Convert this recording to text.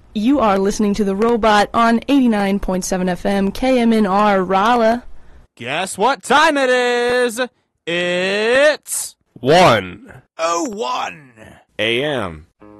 You are listening to The Robot on 89.7 FM, KMNR, Raleigh. Guess what time it is? It's 1:01 a.m.